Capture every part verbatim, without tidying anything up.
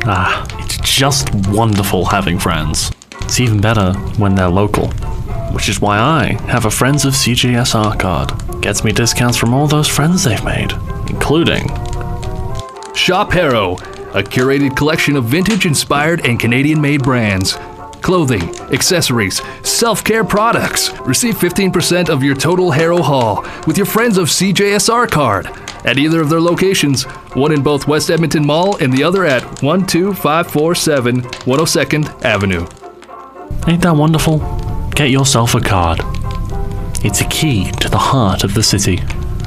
Ah, it's just wonderful having friends. It's even better when they're local. Which is why I have a Friends of C J S R card. Gets me discounts from all those friends they've made, including Shop Harrow, a curated collection of vintage-inspired and Canadian-made brands. Clothing, accessories, self-care products. Receive fifteen percent of your total Harrow haul with your Friends of C J S R card at either of their locations, one in both West Edmonton Mall and the other at one two five four seven one oh second Avenue. Ain't that wonderful? Get yourself a card. It's a key to the heart of the city.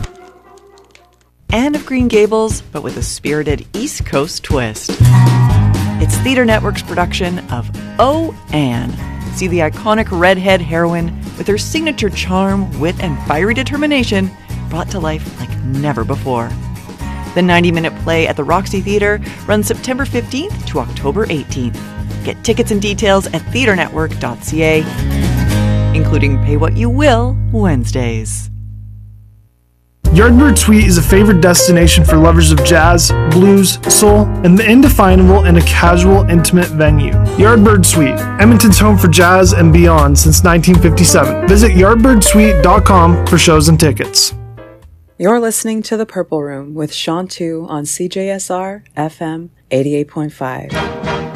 Anne of Green Gables, but with a spirited East Coast twist. It's Theatre Network's production of Oh, Anne. See the iconic redhead heroine with her signature charm, wit, and fiery determination brought to life like never before. The ninety-minute play at the Roxy Theatre runs September fifteenth to October eighteenth. Get tickets and details at theatre network dot c a, including Pay What You Will Wednesdays. Yardbird Suite is a favorite destination for lovers of jazz, blues, soul, and the indefinable in a casual, intimate venue. Yardbird Suite, Edmonton's home for jazz and beyond since nineteen fifty-seven. Visit yardbird suite dot com for shows and tickets. You're listening to The Purple Room with Sean Tu on C J S R F M eighty-eight point five.